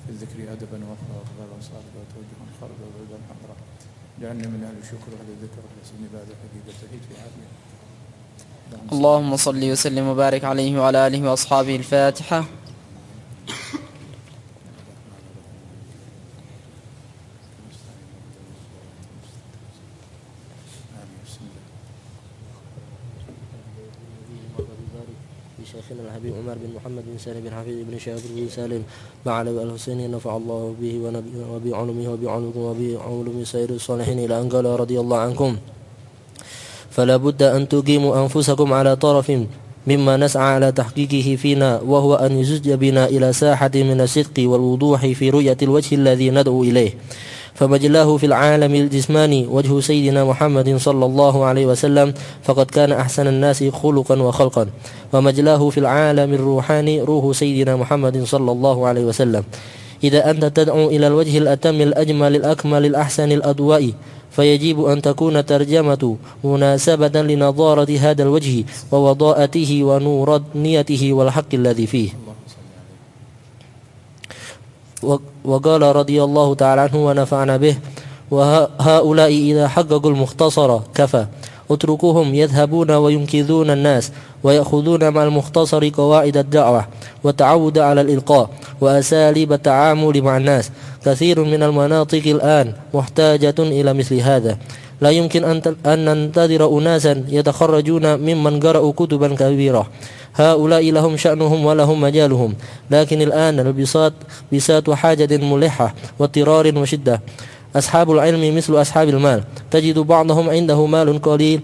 في الذكر أدبا وأخلاقا وأخلاقا وصالحا وتوجها خرجا وبعدا حضرا. جعلنا من أهل الشكر وأهل الذكر وحسن عبادة حقيقة توحيد في عافية. اللهم صل وسلم وبارك عليه وعلى آله وأصحابه. الفاتحة. شيخنا الحبيب عمر بن محمد بن سالم بن حفيظ بن شهاب بن سالم معلم الحسيني نفع الله به وبعلمه وبعلم سائر الصالحين إلى أن قال رضي الله عنكم: فلا بد أن تقيموا أنفسكم على طرف مما نسعى على تحقيقه فينا، وهو أن يزج بنا إلى ساحة من الصدق والوضوح في رؤية الوجه الذي ندعو إليه. فمجلاه في العالم الجسماني وجه سيدنا محمد صلى الله عليه وسلم، فقد كان أحسن الناس خلقا وخلقا. ومجلاه في العالم الروحاني روح سيدنا محمد صلى الله عليه وسلم. إذا أنت تدعو إلى الوجه الأتم الأجمل الأكمل الأحسن الأضواء، فيجب أن تكون ترجمة مناسبة لنضارة هذا الوجه ووضاءته ونورانيته والحق الذي فيه. وقال رضي الله تعالى عنه ونفعنا به: وهؤلاء إذا حققوا المختصر كفى، اتركوهم يذهبون وينكذون الناس ويأخذون مع المختصر قواعد الدعوة والتعود على الإلقاء وأساليب التعامل مع الناس. كثير من المناطق الآن محتاجة إلى مثل هذا. لا يمكن أن ننتظر أناسا يتخرجون ممن قرأوا كتبا كبيرة، هؤلاء لهم شأنهم ولهم مجالهم، لكن الآن البساط بساط حاجة ملحة واضطرار وشدة. أصحاب العلم مثل أصحاب المال، تجد بعضهم عنده مال قليل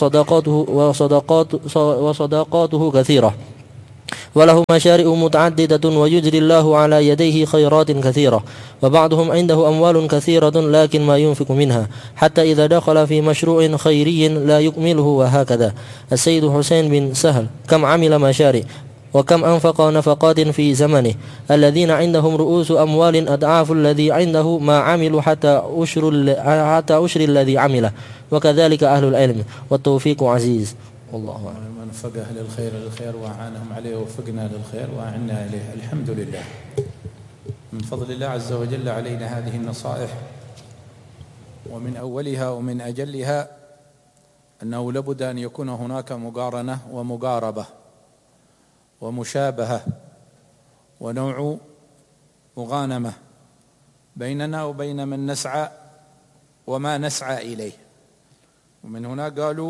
وصداقاته كثيرة، وله مشاريع متعددة ويجري الله على يديه خيرات كثيرة، وبعضهم عنده أموال كثيرة لكن ما ينفق منها حتى إذا دخل في مشروع خيري لا يكمله. وهكذا السيد حسين بن سهل كم عمل مشاريع وكم أنفق نفقات في زمنه. الذين عندهم رؤوس أموال أضعاف الذي عنده ما عملوا حتى أشر الذي عمله. وكذلك أهل العلم، والتوفيق عزيز. والله أعلم. من وفق أهل الخير للخير وأعانهم عليه ووفقنا للخير وأعنا إليه. الحمد لله، من فضل الله عز وجل علينا هذه النصائح، ومن أولها ومن أجلها أنه لابد أن يكون هناك مقارنة ومقاربة ومشابهة ونوع مغانمة بيننا وبين من نسعى وما نسعى إليه. ومن هنا قالوا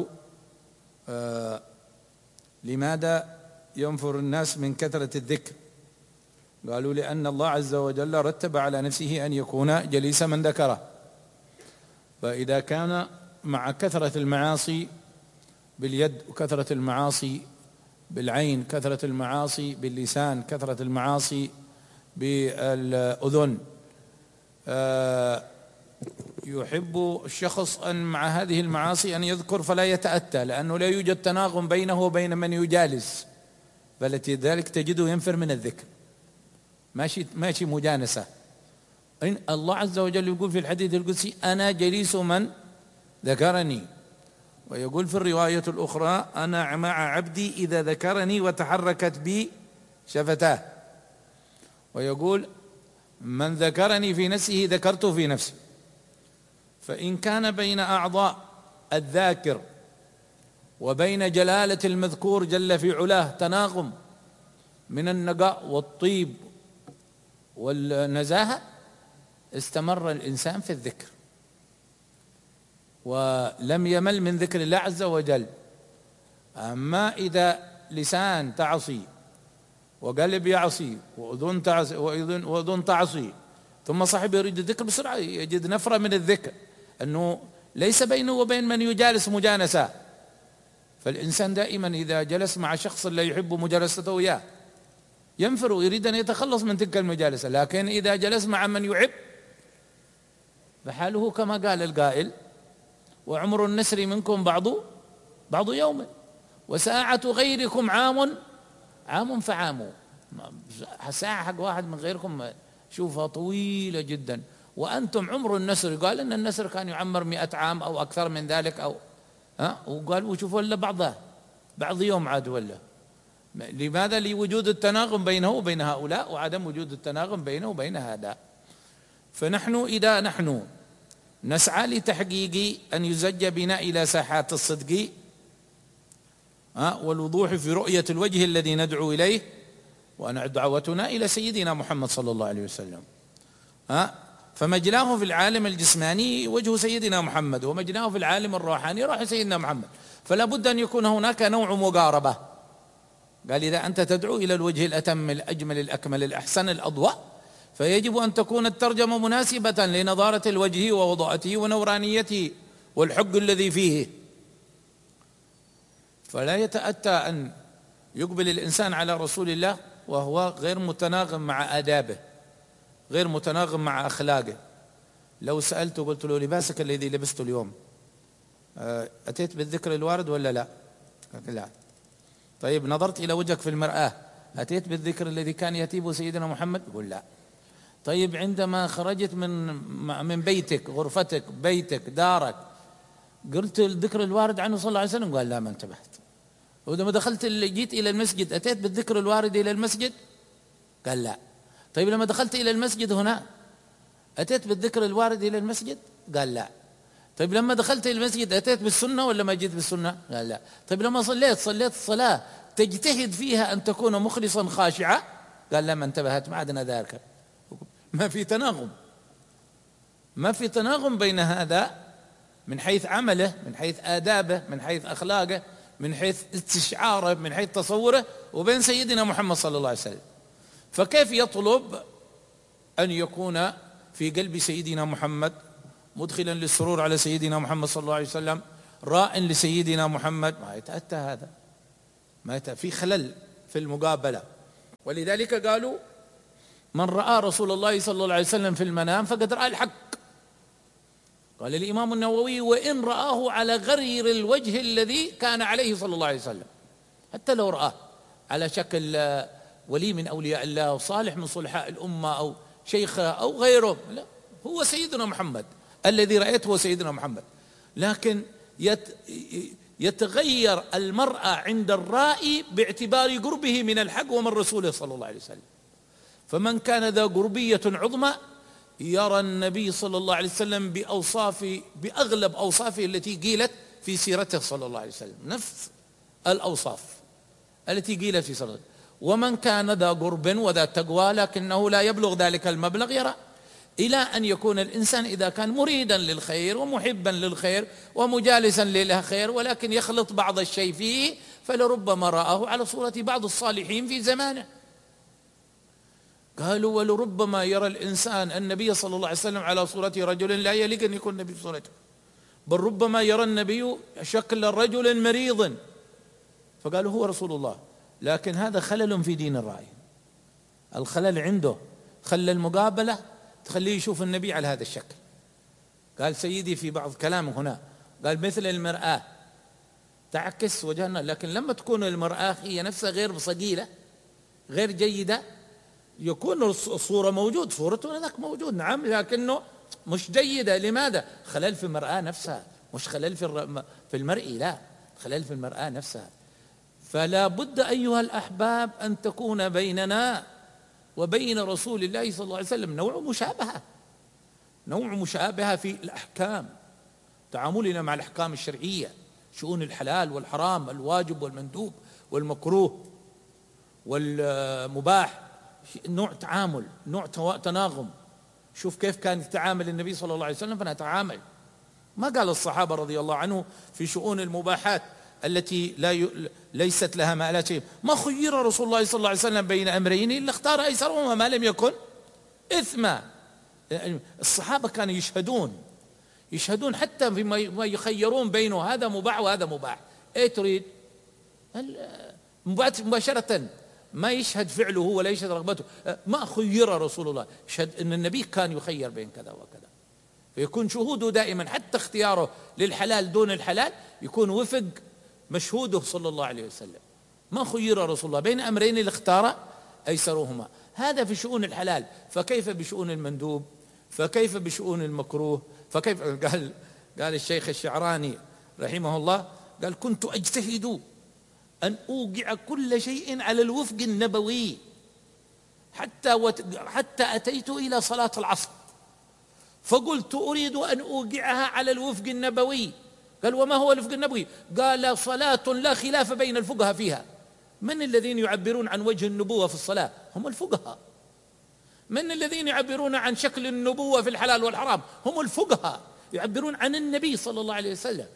لماذا ينفر الناس من كثرة الذكر؟ قالوا لأن الله عز وجل رتب على نفسه أن يكون جليس من ذكره، فإذا كان مع كثرة المعاصي باليد وكثرة المعاصي بالعين، كثرة المعاصي باللسان، كثرة المعاصي بالأذن، يحب الشخص أن مع هذه المعاصي أن يذكر فلا يتأتى، لأنه لا يوجد تناغم بينه وبين من يجالس، فلذلك تجده ينفر من الذكر، ماشي مجانسة. الله عز وجل يقول في الحديث القدسي: أنا جليس من ذكرني. ويقول في الرواية الأخرى: أنا مع عبدي إذا ذكرني وتحركت بي شفتاه. ويقول: من ذكرني في نفسه ذكرته في نفسي. فإن كان بين أعضاء الذاكر وبين جلالة المذكور جل في علاه تناغم من النقاء والطيب والنزاهة، استمر الإنسان في الذكر ولم يمل من ذكر الله عز وجل. أما إذا لسان تعصي وقلب يعصي وأذن تعصي ثم صاحب يريد الذكر بسرعة يجد نفرة من الذكر، أنه ليس بينه وبين من يجالس مجانسة. فالإنسان دائما إذا جلس مع شخص لا يحب مجالسته إياه ينفر ويريد أن يتخلص من تلك المجالسة، لكن إذا جلس مع من يحب فحاله كما قال القائل: وعمر النسر منكم بعض يوم، وساعة غيركم عام فعام. ساعة حق واحد من غيركم شوفها طويلة جدا، وأنتم عمر النسر. قال إن النسر كان يعمر 100 عام أو أكثر من ذلك، أو وقال وشوفوا ولا بعض يوم عاد ولا لماذا؟ لوجود التناغم بينه وبين هؤلاء وعدم وجود التناغم بينه وبين هذا. فنحن إذا نحن نسعى لتحقيق أن يزج بنا إلى ساحات الصدق والوضوح في رؤية الوجه الذي ندعو إليه، وأن دعوتنا إلى سيدنا محمد صلى الله عليه وسلم، فمجناه في العالم الجسماني وجه سيدنا محمد، ومجناه في العالم الروحاني روح سيدنا محمد، فلا بد أن يكون هناك نوع مقاربة. قال إذا أنت تدعو إلى الوجه الأتم الأجمل الأكمل الأحسن الأضوأ، فيجب أن تكون الترجمة مناسبة لنضارة الوجه ووضوءته ونورانيته والحق الذي فيه. فلا يتأتى أن يقبل الإنسان على رسول الله وهو غير متناغم مع آدابه، غير متناغم مع أخلاقه. لو سألته قلت له لباسك الذي لبسته اليوم أتيت بالذكر الوارد ولا لا؟ لا. طيب نظرت إلى وجهك في المرآة أتيت بالذكر الذي كان يتيبه سيدنا محمد؟ يقول لا. طيب عندما خرجت من بيتك، غرفتك، بيتك، دارك، قلت الذكر الوارد عنه صلى الله عليه وسلم؟ قال لا، ما انتبهت. ولما جيت إلى المسجد أتيت بالذكر الوارد إلى المسجد؟ قال لا. طيب لما دخلت إلى المسجد هنا أتيت بالذكر الوارد إلى المسجد؟ قال لا. طيب لما دخلت إلى المسجد أتيت بالسنة ولا ما جيت بالسنة؟ قال لا. طيب لما صليت الصلاة تجتهد فيها أن تكون مخلصا خاشعا؟ قال لا، ما انتبهت، ما عدنا ذلك. ما في تناغم، ما في تناغم بين هذا من حيث عمله، من حيث آدابه، من حيث أخلاقه، من حيث استشعاره، من حيث تصوره، وبين سيدنا محمد صلى الله عليه وسلم. فكيف يطلب أن يكون في قلب سيدنا محمد مدخلا للسرور على سيدنا محمد صلى الله عليه وسلم، راء لسيدنا محمد؟ ما يتأتى هذا، ما يتأتى، في خلل في المقابلة. ولذلك قالوا من رأى رسول الله صلى الله عليه وسلم في المنام فقد رأى الحق. قال الإمام النووي وإن رآه على غير الوجه الذي كان عليه صلى الله عليه وسلم، حتى لو رآه على شكل ولي من أولياء الله أو صالح من صلحاء الأمة أو شيخ أو غيره، لا، هو سيدنا محمد الذي رأيته هو سيدنا محمد. لكن يتغير المرأة عند الرائي باعتبار قربه من الحق ومن رسوله صلى الله عليه وسلم. فمن كان ذا قربية عظمى يرى النبي صلى الله عليه وسلم بأغلب أوصافه التي قيلت في سيرته صلى الله عليه وسلم، نفس الأوصاف التي قيلت في سيرته. ومن كان ذا قرب وذا تقوى لكنه لا يبلغ ذلك المبلغ يرى، إلى أن يكون الإنسان إذا كان مريدا للخير ومحبا للخير ومجالسا للخير ولكن يخلط بعض الشيء فيه، فلربما رآه على صورة بعض الصالحين في زمانه. قالوا ولربما يرى الإنسان النبي صلى الله عليه وسلم على صورة رجل لا يليق أن يكون النبي بصورته، بل ربما يرى النبي شكل رجل مريض فقالوا هو رسول الله. لكن هذا خلل في دين الرأي، الخلل عنده خلى المقابلة تخليه يشوف النبي على هذا الشكل. قال سيدي في بعض كلامه هنا قال مثل المرآة تعكس وجهنا، لكن لما تكون المرآة هي نفسها غير صقيلة غير جيدة يكون الصورة موجود، صورته هناك موجود نعم، لكنه مش جيدة. لماذا؟ خلل في المرآة نفسها، مش خلل في المرئي، لا، خلل في المرآة نفسها. فلا بد أيها الأحباب أن تكون بيننا وبين رسول الله صلى الله عليه وسلم نوع مشابهة في الأحكام، تعاملنا مع الأحكام الشرعية، شؤون الحلال والحرام، الواجب والمندوب والمكروه والمباح، نوع تعامل، نوع تناغم. شوف كيف كان يتعامل النبي صلى الله عليه وسلم فنتعامل. ما قال الصحابة رضي الله عنه في شؤون المباحات التي ليست لها مآلات شيء، ما خير رسول الله صلى الله عليه وسلم بين أمرين إلا اختار أيسرهما ما لم يكن إثما. الصحابة كانوا يشهدون حتى فيما يخيرون بينه هذا مباح وهذا مباح، ايه تريد؟ مباشرة، ما يشهد فعله ولا يشهد رغبته، ما خير رسول الله، يشهد ان النبي كان يخير بين كذا وكذا، فيكون شهوده دائما حتى اختياره للحلال دون الحلال يكون وفق مشهوده صلى الله عليه وسلم. ما خير رسول الله بين أمرين اللي اختار أيسرهما، هذا في شؤون الحلال، فكيف بشؤون المندوب؟ فكيف بشؤون المكروه؟ فكيف؟ قال الشيخ الشعراني رحمه الله قال كنت أجتهد أن أوقع كل شيء على الوفق النبوي، حتى أتيت إلى صلاة العصر فقلت أريد أن أوقعها على الوفق النبوي. قال وما هو الوفق النبوي؟ قال صلاة لا خلاف بين الفقهاء فيها. من الذين يعبرون عن وجه النبوة في الصلاة؟ هم الفقهاء. من الذين يعبرون عن شكل النبوة في الحلال والحرام؟ هم الفقهاء، يعبرون عن النبي صلى الله عليه وسلم.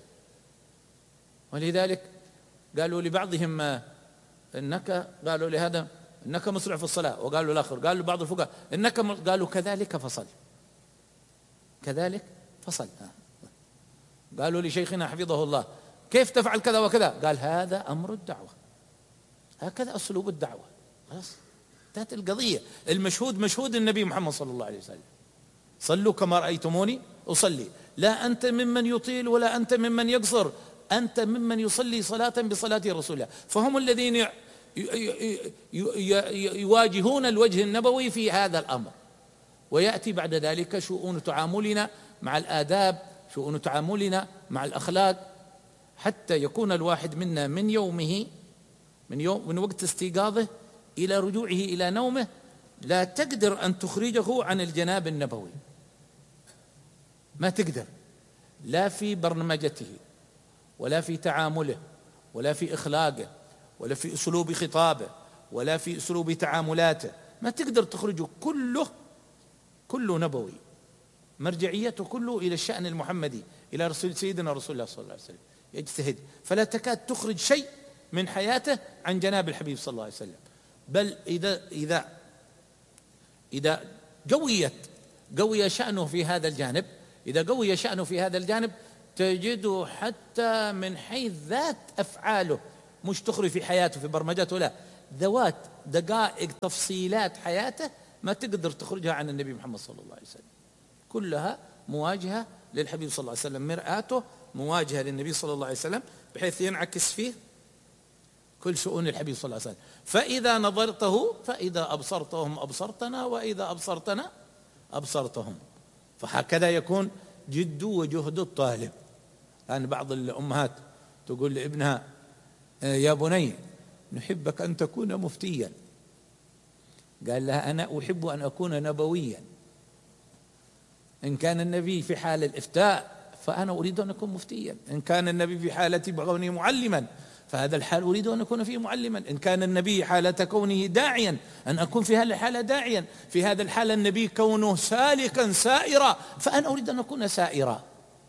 ولذلك قالوا لبعضهم قالوا لهذا إنك مسرع في الصلاة، وقالوا الآخر، قالوا بعض الفقهاء قالوا كذلك فصل، كذلك فصل. قالوا لشيخنا حفظه الله كيف تفعل كذا وكذا؟ قال هذا أمر الدعوة، هكذا أسلوب الدعوة. خلاص انتهت القضية. المشهود مشهود النبي محمد صلى الله عليه وسلم، صلوا كما رأيتموني أصلي. لا أنت ممن يطيل ولا أنت ممن يقصر، أنت ممن يصلي صلاة بصلاة رسول الله. فهم الذين يواجهون الوجه النبوي في هذا الأمر. ويأتي بعد ذلك شؤون تعاملنا مع الآداب، شؤون تعاملنا مع الأخلاق، حتى يكون الواحد منا من يومه من وقت استيقاظه إلى رجوعه إلى نومه لا تقدر أن تخرجه عن الجناب النبوي، ما تقدر، لا في برمجته ولا في تعامله ولا في إخلاقه ولا في أسلوب خطابه ولا في أسلوب تعاملاته، ما تقدر تخرجه، كله نبوي، مرجعيته كله إلى الشأن المحمدي، إلى رسول سيدنا رسول الله صلى الله عليه وسلم. يجتهد فلا تكاد تخرج شيء من حياته عن جناب الحبيب صلى الله عليه وسلم. بل إذا قوي شأنه في هذا الجانب، إذا قوي شأنه في هذا الجانب تجده حتى من حيث ذات أفعاله، مش تخرج في حياته في برمجته، لا، ذوات دقائق تفصيلات حياته ما تقدر تخرجها عن النبي محمد صلى الله عليه وسلم، كلها مواجهة للحبيب صلى الله عليه وسلم، مرآته مواجهة للنبي صلى الله عليه وسلم، بحيث ينعكس فيه كل شؤون الحبيب صلى الله عليه وسلم. فإذا نظرته فإذا أبصرتهم أبصرتنا وإذا أبصرتنا أبصرتهم. فهكذا يكون جد وجهد الطالب. لأن بعض الأمهات تقول لابنها يا بني نحبك أن تكون مفتيا، قال لها أنا أحب أن أكون نبويا. إن كان النبي في حال الإفتاء فأنا أريد أن أكون مفتيا، إن كان النبي في حالة بغوني معلما فهذا الحال أريد أن أكون فيه معلما، إن كان النبي حالة كونه داعيا أن أكون في هذه الحالة داعيا، في هذا الحال النبي كونه سالكا سائرا فأنا أريد أن أكون سائرا.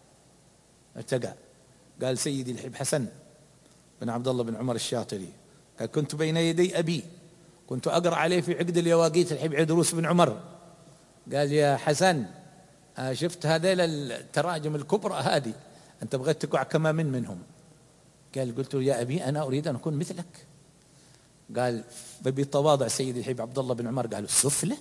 ارتقى. قال سيدي الحب حسن بن عبد الله بن عمر الشاطري قال كنت بين يدي أبي، كنت أقرأ عليه في عقد اليواقيت الحب عدروس بن عمر، قال يا حسن شفت هذيل التراجم الكبرى هذه أنت بغيت تقع كما منهم؟ قال قلت يا أبي أنا أريد أن أكون مثلك. قال بتواضع سيدي الحبيب عبد الله بن عمر قال السفلة؟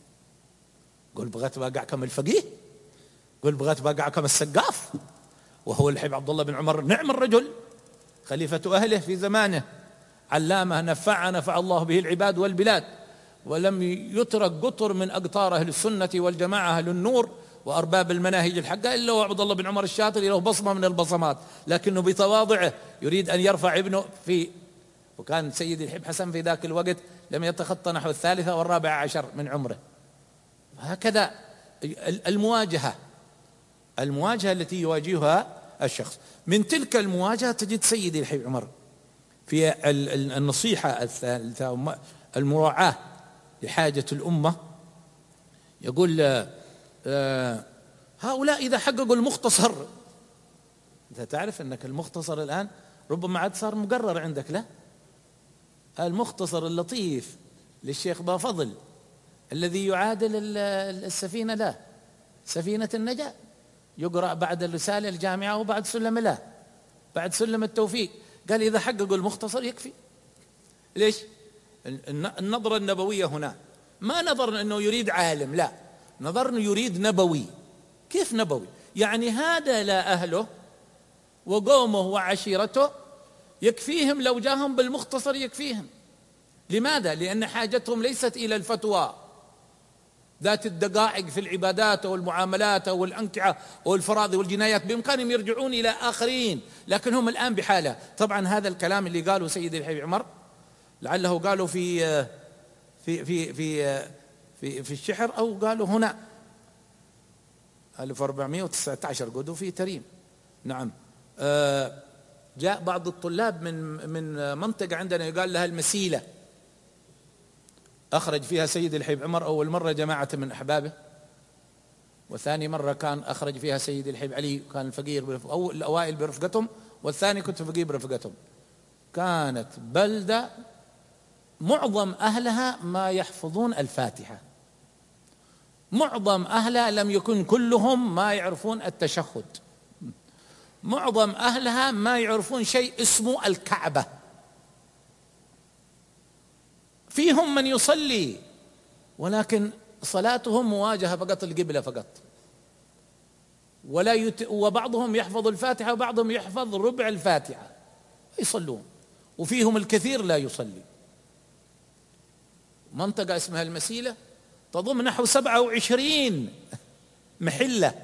قل بغيت بقع كما الفقيه؟ قل بغيت بقع كما السقاف؟ وهو الحبيب عبد الله بن عمر نعم الرجل، خليفة أهله في زمانه، علامة نفع الله به العباد والبلاد، ولم يترك قطر من أقطار أهل السنة والجماعة أهل النور وأرباب المناهج الحقة إلا وعبد الله بن عمر الشاطري له بصمة من البصمات، لكنه بتواضعه يريد أن يرفع ابنه وكان سيدي الحب حسن في ذاك الوقت لم يتخطى نحو 13 من عمره. هكذا المواجهة التي يواجهها الشخص. من تلك المواجهة تجد سيدي الحبيب عمر في النصيحة المراعاة لحاجة الأمة، يقول هؤلاء إذا حققوا المختصر، أنت تعرف أنك المختصر الآن ربما عاد صار مقرر عندك، لا، المختصر اللطيف للشيخ بافضل الذي يعادل السفينة، لا، سفينة النجاة، يقرأ بعد الرسالة الجامعة وبعد سلم الله، بعد سلم التوفيق. قال إذا حققوا المختصر يكفي. ليش؟ النظرة النبوية هنا ما نظر أنه يريد عالم، لا، نظر أنه يريد نبوي. كيف نبوي؟ يعني هذا لا أهله وقومه وعشيرته يكفيهم، لو جاهم بالمختصر يكفيهم. لماذا؟ لأن حاجتهم ليست إلى الفتوى، ذات الدقائق في العبادات أو المعاملات أو الأنكحة أو الفرائض والجنايات بإمكانهم يرجعون إلى آخرين، لكن هم الآن بحالة. طبعا هذا الكلام اللي قاله سيدي الحبيب عمر لعله قالوا في في في في في, في الشحر أو قالوا هنا 1419 قدوا في تريم. نعم. جاء بعض الطلاب من منطقة عندنا يقال لها المسيلة، أخرج فيها سيد الحبيب عمر أول مرة جماعة من أحبابه، وثاني مرة كان أخرج فيها سيد الحبيب علي، كان الفقير أو الأوائل برفقتهم، والثاني كنت فقير برفقتهم. كانت بلدة معظم أهلها ما يحفظون الفاتحة، معظم أهلها لم يكن كلهم ما يعرفون التشهد، معظم أهلها ما يعرفون شيء اسمه الكعبة. فيهم من يصلي ولكن صلاتهم مواجهة فقط القبلة فقط، وبعضهم يحفظ الفاتحة وبعضهم يحفظ ربع الفاتحة يصلون، وفيهم الكثير لا يصلي. منطقة اسمها المسيلة تضم نحو 27 محلة،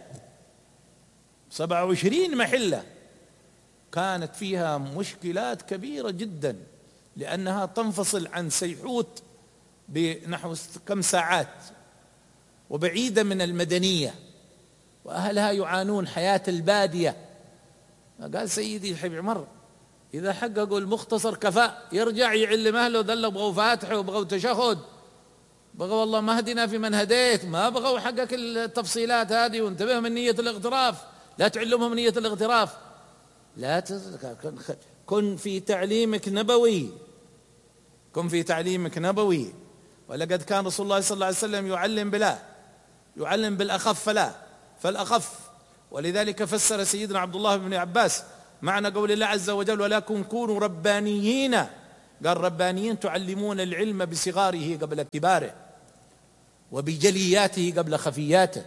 27 محلة. كانت فيها مشكلات كبيرة جدا لأنها تنفصل عن سيحوت بنحو كم ساعات، وبعيدة من المدنية، وأهلها يعانون حياة البادية. قال سيدي الحبيب عمر إذا حققوا المختصر كفاء، يرجع يعلم أهله دل بغوا فاتحة وبغوا تشهد، بغوا والله ما هدنا في من هديت، ما بغوا حقق التفصيلات هذه، وانتبه من نية الاغتراف، لا تعلمهم نية الاغتراف، لا كن في تعليمك نبوي، كن في تعليمك نبوي. ولقد كان رسول الله صلى الله عليه وسلم يعلم بلا، يعلم بالأخف فلا فالأخف. ولذلك فسر سيدنا عبد الله بن عباس معنى قول الله عز وجل ولكن كونوا ربانيين، قال ربانيين تعلمون العلم بصغاره قبل كباره، وبجلياته قبل خفياته،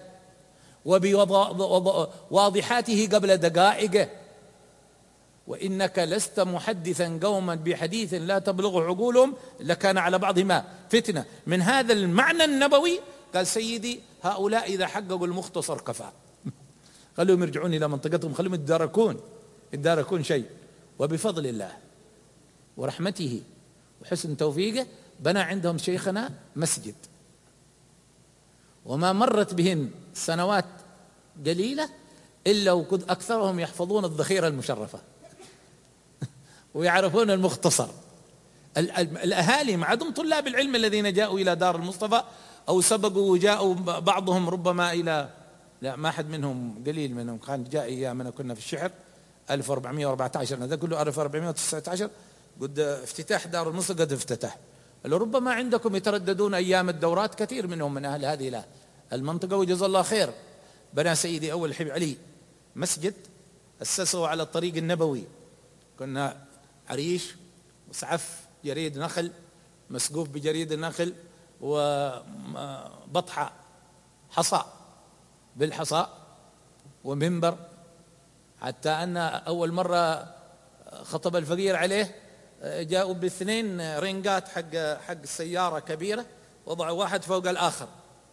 وبواضحاته قبل دقائقه، وإنك لست محدثا قوما بحديث لا تبلغ عقولهم لكان على بعضهما فتنة. من هذا المعنى النبوي قال سيدي هؤلاء إذا حققوا المختصر كفاء، خلوهم يرجعون إلى منطقتهم، خلوهم يتداركون شيء. وبفضل الله ورحمته وحسن توفيقه بنى عندهم شيخنا مسجد، وما مرت بهن سنوات قليلة إلا وقد أكثرهم يحفظون الذخيرة المشرفة ويعرفون المختصر. الأهالي ما عندهم طلاب العلم الذين جاءوا إلى دار المصطفى أو سبقوا وجاءوا بعضهم ربما إلى، لا ما أحد منهم، قليل منهم كان جاء أيامنا كنا في الشحر 1414، هذا كله 1419 قد افتتاح دار المصطفى قد افتتح. ربما عندكم يترددون أيام الدورات، كثير منهم من أهل هذه المنطقة وجزا الله خير. بنى سيدي أول الحبيب علي مسجد أسسه على الطريق النبوي، كنا عريش وسعف جريد نخل مسقوف بجريد النخل وبطحة حصى بالحصى ومنبر، حتى أن أول مرة خطب الفقير عليه جاءوا باثنين رنقات حق السيارة كبيرة، وضعوا واحد فوق الآخر.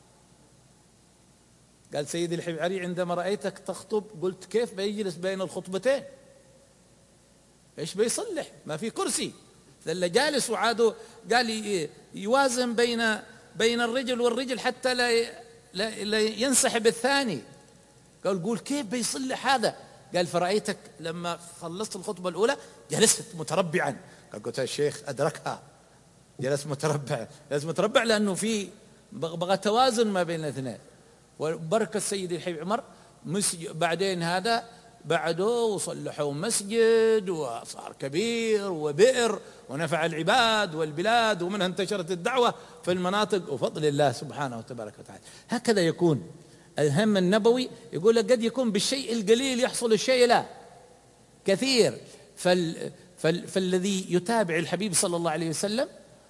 قال سيدي الحبيب علي عندما رأيتك تخطب قلت كيف بيجلس بين الخطبتين، ايش بيصلح، ما في كرسي، اللي جالس وعادوا قال يوازن بين الرجل والرجل حتى لا ينسحب الثاني. قول كيف بيصلح هذا؟ قال فرأيتك لما خلصت الخطبة الأولى جلست متربعا. قلت يا شيخ أدركها، جلس متربع لأنه في بغى توازن ما بين الاثنين. وبركة سيدي الحبيب عمر بعدين هذا بعده وصلحوا مسجد وصار كبير وبئر ونفع العباد والبلاد، ومنها انتشرت الدعوة في المناطق وفضل الله سبحانه وتبارك وتعالى. هكذا يكون الهم النبوي، يقول لك قد يكون بالشيء القليل يحصل الشيء لا كثير. فالذي يتابع الحبيب صلى الله عليه وسلم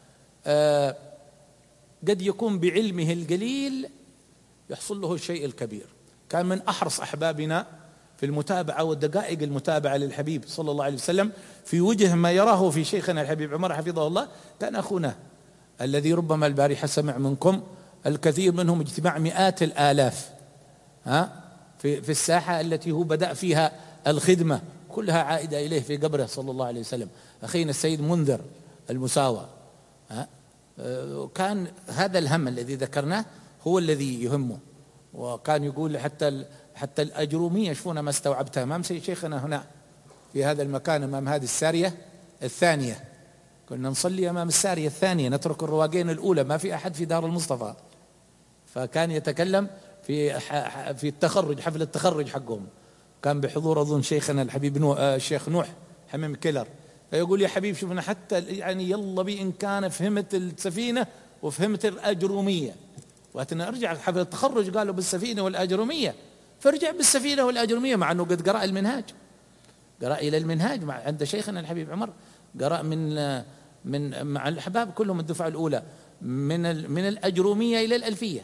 قد يكون بعلمه القليل يحصل له الشيء الكبير. كان من أحرص أحبابنا في المتابعة والدقائق المتابعة للحبيب صلى الله عليه وسلم في وجه ما يراه في شيخنا الحبيب عمر حفظه الله. كان أخونا الذي ربما البارحة سمع منكم الكثير منهم اجتماع مئات الآلاف في الساحة التي هو بدأ فيها الخدمة، كلها عائدة إليه في قبره صلى الله عليه وسلم. أخينا السيد منذر المساوى كان هذا الهم الذي ذكرناه هو الذي يهمه، وكان يقول حتى الأجرومية شفونا ما استوعبتها. أمام شيخنا هنا في هذا المكان أمام هذه السارية الثانية، كنا نصلي أمام السارية الثانية نترك الرواقين الأولى، ما في أحد في دار المصطفى. فكان يتكلم في التخرج، حفل التخرج حقهم، كان بحضور أظن شيخنا الحبيب الشيخ نوح حميم كيلر، فيقول يا حبيب شوفنا حتى يعني يلا بي إن كان فهمت السفينة وفهمت الأجرومية، وقتنا أرجع حفل التخرج قالوا بالسفينة والأجرومية، فرجع بالسفينة والأجرومية مع أنه قد قرأ المنهاج، قرأ إلى المنهاج عند شيخنا الحبيب عمر، قرأ من مع الأحباب كلهم الدفعة الأولى من الأجرومية إلى الألفية،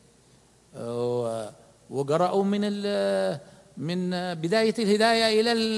وقرأوا من بداية الهداية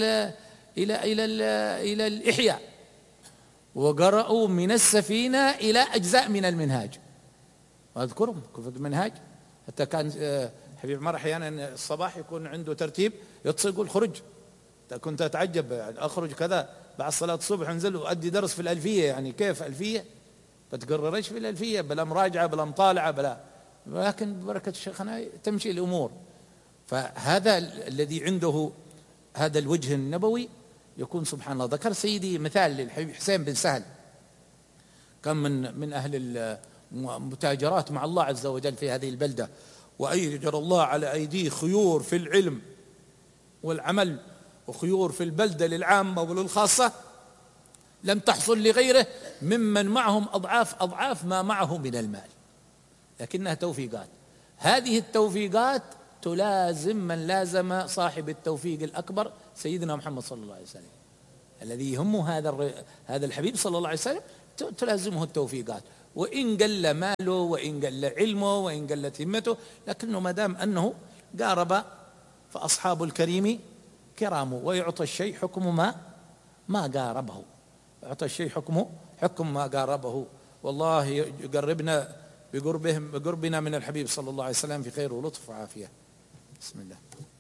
إلى الإحياء، وقرأوا من السفينة إلى أجزاء من المنهاج، وأذكرهم كيف المنهاج. حتى كان حبيب عمر أحيانا الصباح يكون عنده ترتيب، يتصل يقول خرج، كنت أتعجب يعني أخرج كذا بعد صلاة الصبح أنزل وأدي درس في الألفية، يعني كيف ألفية بتقرر إيش في الألفية بلا مراجعة بلا مطالعة بلا، ولكن ببركة شيخنا تمشي الأمور. فهذا الذي عنده هذا الوجه النبوي يكون سبحان الله. ذكر سيدي مثال للحبيب حسين بن سهل، كان من أهل المتاجرات مع الله عز وجل في هذه البلدة، وأيجر الله على أيديه خيور في العلم والعمل وخيور في البلدة للعامة وللخاصة لم تحصل لغيره ممن معهم أضعاف ما معه من المال، لكنها توفيقات. هذه التوفيقات تلازم من لازم صاحب التوفيق الأكبر سيدنا محمد صلى الله عليه وسلم، الذي يهمه هذا الحبيب صلى الله عليه وسلم تلازمه التوفيقات، وإن قل ماله وإن قل علمه وإن قلت همته، لكنه ما دام أنه قارب فأصحاب الكريم كرام، ويعطى الشيء حكم ما قاربه، يعطى الشيء حكم ما قاربه. والله يقربنا بقربنا من الحبيب صلى الله عليه وسلم في خير ولطف وعافية. بسم الله.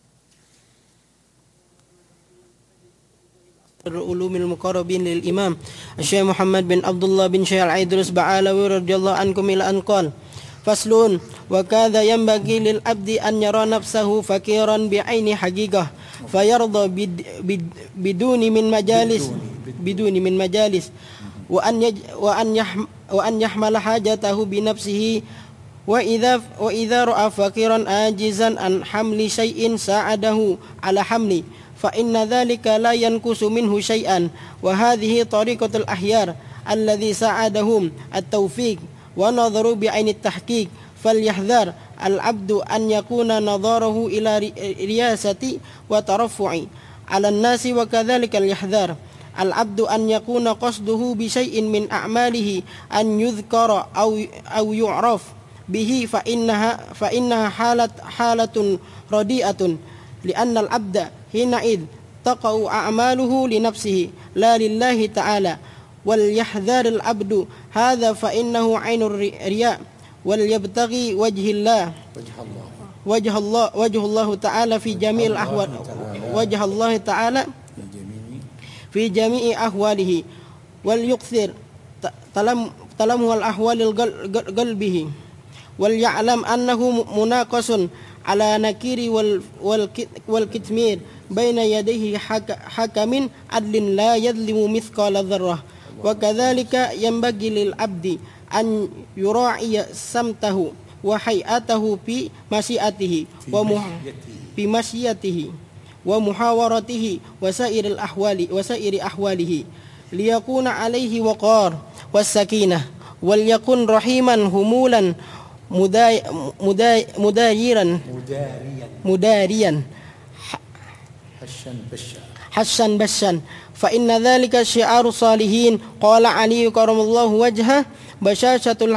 العلوم المقربين للإمام الشيخ محمد بن عبد الله بن شيخ العيدروس بعلوي رضي الله عنكم إلى أن قال: فصل: وكذا ينبغي للعبد أن يرى نفسه فقيرا بعين حقيقة فيرضى بدون من مجالس وأن يحمل حاجته بنفسه، وإذا رأى فقيرا عاجزا عن حمل شيء ساعده على حمله، فإن ذلك لا ينقص منه شيئا. وهذه طريقة الأحيار الذي ساعدهم التوفيق ونظروا بعين التحقيق. فليحذر العبد أن يكون نظره إلى رياسة وترفع على الناس، وكذلك ليحذر العبد أن يكون قصده بشيء من أعماله أن يذكر أو يعرف به، فإنها حالة رديئة، لأن العبد حينئذ تقع أعماله لنفسه لا لله تعالى. وليحذر العبد هذا فإنه عين الرياء، وليبتغي وجه الله تعالى في جميع الأحوال، وجه الله تعالى في جميع أحواله، وليكثر تلمه الأحوال قلبه، وليعلم أنه مناقص على نكير والكتمير بين يديه حكم عدل لا يظلم مثقال ذرة. وكذلك ينبغي للعبد أن يراعي سمته وهيئته في مشيئته ومحاورته وسائر أحواله، ليكون عليه وقار والسكينة، وليكن رحيما همولا مداريا حشا بشا، فإن ذلك شعار الصالحين. قال علي كرم الله وجهه: بشاشة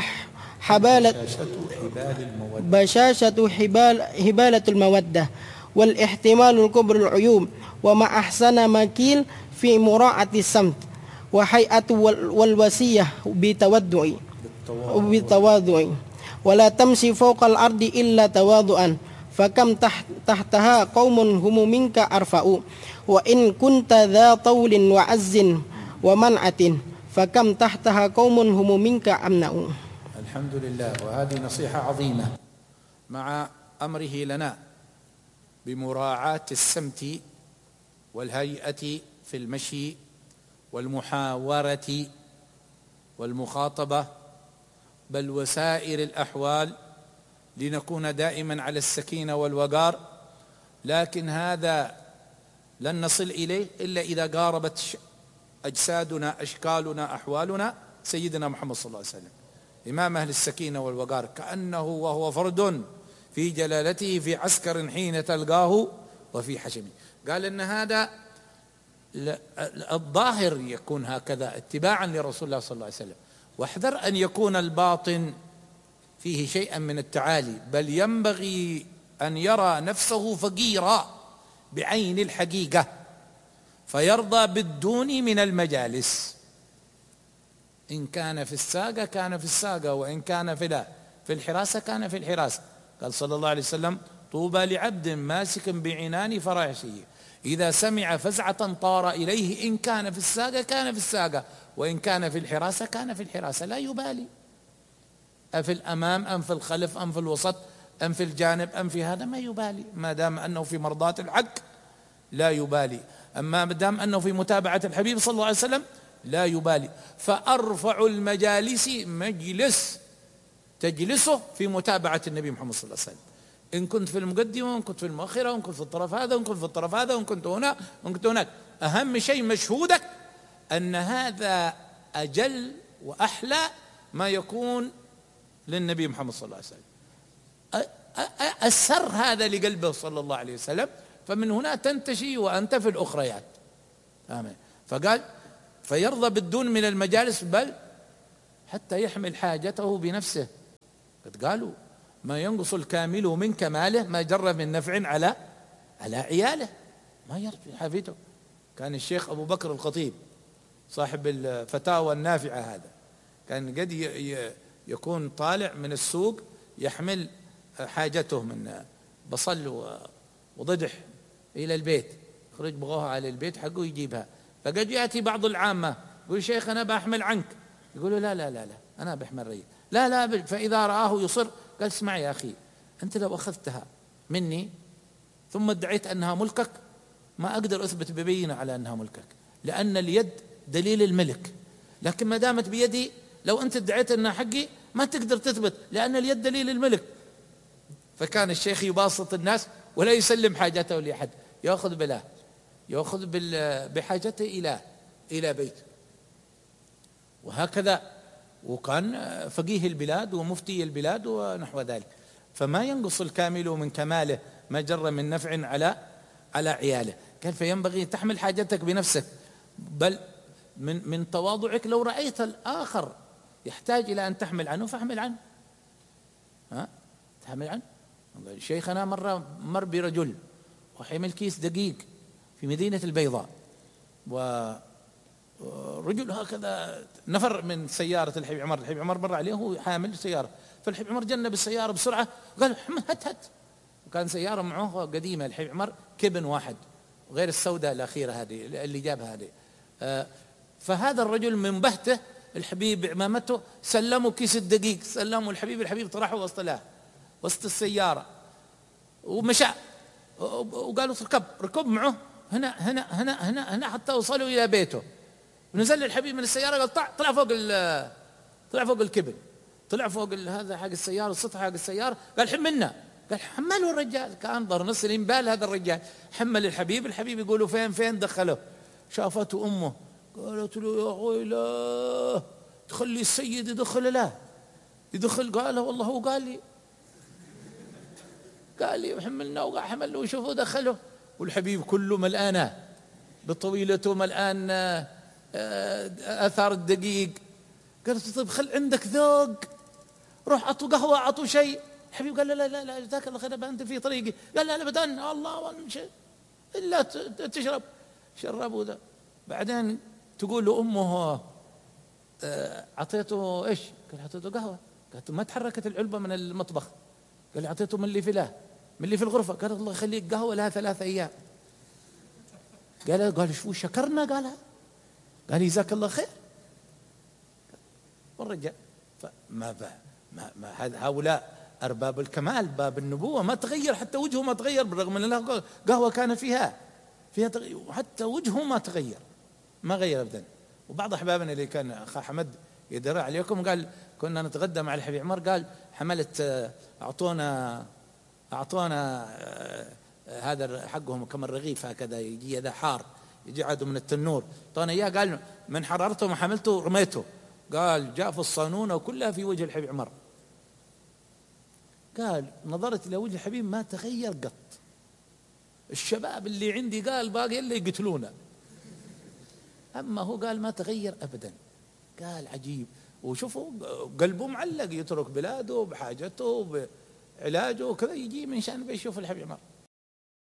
حبالة المودة، والاحتمال الكبر العيوب، وما أحسن مكيل في مراعاة السمت وهيئة والوصية بالتواضع، ولا تمشي فوق الأرض إلا تواضعا فكم تحتها قوم هم منك أرفع وإن كنت ذا طول وعز ومنعة فكم تحتها قوم هم منك أمنع. الحمد لله. وهذه نصيحة عظيمة مع أمره لنا بمراعاة السمت والهيئة في المشي والمحاورة والمخاطبة بل وسائر الأحوال لنكون دائما على السكينة والوقار. لكن هذا لن نصل إليه إلا إذا قاربت أجسادنا أشكالنا أحوالنا سيدنا محمد صلى الله عليه وسلم إمام أهل السكينة والوقار، كأنه وهو فرد في جلالته في عسكر حين تلقاه وفي حشمه. قال إن هذا الظاهر يكون هكذا اتباعا لرسول الله صلى الله عليه وسلم، واحذر أن يكون الباطن فيه شيئا من التعالي، بل ينبغي أن يرى نفسه فقيرا بعين الحقيقة فيرضى بالدون من المجالس. إن كان في الساقة كان في الساقة، وإن كان في الحراسة كان في الحراسة. قال صلى الله عليه وسلم: طوبى لعبد ماسك بعنان فراشي إذا سمع فزعة طار إليه، إن كان في الساقة كان في الساقة، وإن كان في الحراسة كان في الحراسة. لا يبالي أفي الأمام أم في الخلف أم في الوسط أم في الجانب أم في هذا، ما يبالي ما دام أنه في مرضاة الحق لا يبالي. أما ما دام أنه في متابعة الحبيب صلى الله عليه وسلم لا يبالي. فأرفع المجالس مجلس تجلسه في متابعة النبي محمد صلى الله عليه وسلم، إن كنت في المقدمة وإن كنت في المؤخرة وإن كنت في الطرف هذا وإن كنت في الطرف هذا وإن كنت هنا وإن كنت هناك. أهم شيء مشهودك أن هذا أجل وأحلى ما يكون للنبي محمد صلى الله عليه وسلم. السر هذا لقلبه صلى الله عليه وسلم، فمن هنا تنتشي وأنت في الأخريات. آمين. فقال: فيرضى بالدون من المجالس، بل حتى يحمل حاجته بنفسه. قد قالوا: ما ينقص الكامل من كماله ما جر من نفع على عياله. ما يرجو حفيده. كان الشيخ أبو بكر الخطيب صاحب الفتاوى النافعة هذا كان قد يكون طالع من السوق يحمل حاجته من بصل وضجح إلى البيت، يخرج بغوها على البيت حقه يجيبها. فقد يأتي بعض العامة يقول: شيخ أنا بحمل عنك. يقول له: لا أنا بحمل ري. لا. فإذا رآه يصر قال: اسمع يا أخي، أنت لو أخذتها مني ثم ادعيت أنها ملكك ما أقدر أثبت ببينة على أنها ملكك، لأن اليد دليل الملك. لكن ما دامت بيدي لو أنت ادعيت أنها حقي ما تقدر تثبت، لأن اليد دليل الملك. فكان الشيخ يباسط الناس ولا يسلم حاجته لأحد، يأخذ بحاجته إلى بيته. وهكذا، وكان فقيه البلاد ومفتي البلاد ونحو ذلك. فما ينقص الكامل من كماله ما جر من نفع على عياله. كان فينبغي تحمل حاجتك بنفسك، بل من تواضعك لو رأيت الآخر يحتاج إلى أن تحمل عنه فاحمل عنه. تحمل عنه. شيخنا مر برجل وحمل كيس دقيق في مدينة البيضاء، ورجل هكذا نفر من سيارة الحبيب عمر مر عليه وهو حامل سيارة، فالحبيب عمر جنب السيارة بسرعة قال: هات. وكان سيارة معه قديمة الحبيب عمر كبن واحد غير السوداء الأخيرة هذه اللي جابها هذه. فهذا الرجل من بهته الحبيب عمامته سلموا كيس الدقيق، سلموا الحبيب طرحه وسط السيارة ومشى، وقالوا: ركب معه هنا حتى وصلوا إلى بيته. ونزل الحبيب من السيارة قال: طلع فوق الكبن، طلع فوق هذا حق السيارة، السطح حق السيارة. قال: حملنا. قال: حمله الرجال. كان ظهر نص الإنبال هذا الرجال حمل الحبيب يقولوا فين دخله. شافته أمه قالت له: يا ويله تخلي السيد يدخل. قال: والله هو قال لي حملنا وحمله وشوفوا دخله. والحبيب كله ملآن بطويلته، ملآن آثار الدقيق. قالت: طيب خل عندك ذوق، روح أعطوا قهوة أعطوا شيء. الحبيب قال: لا جزاك الله خير أنت في طريقي. قال: لا أبدا الله شيء إلا تشرب. شربوا ذا. بعدين تقول له أمه: أعطيته إيش؟ قال: أعطيته قهوة. قالت ما تحركت العلبة من المطبخ. قال لي أعطيته من اللي في له، من اللي في الغرفة. قال الله يخليك قهوة لها 3 أيام. قال شو شكرنا؟ قال جزاك الله خير. والرجال ما هؤلاء أرباب الكمال، باب النبوة، ما تغير حتى وجهه، ما تغير بالرغم من له قهوة كان فيها تغير، وحتى وجهه ما تغير، ما غير أبدا. وبعض أحبابنا اللي كان أخ حمد يدرى عليكم قال كنا نتغدى مع الحبيب عمر، قال حملت أعطونا هذا حقهم كم الرغيف هكذا يجي هذا حار يجي عاده من التنور، أعطونا إياه، قال من حررته ما حملته رميته. قال جاء في الصالونة وكلها في وجه الحبيب عمر. قال نظرت إلى وجه الحبيب ما تغير قط. الشباب اللي عندي قال باقي اللي يقتلونه، أما هو قال ما تغير أبدا. قال عجيب. وشوفوا قلبه معلق، يترك بلاده بحاجته بعلاجه وكذا، يجي من شان بيشوف الحبيب عمر.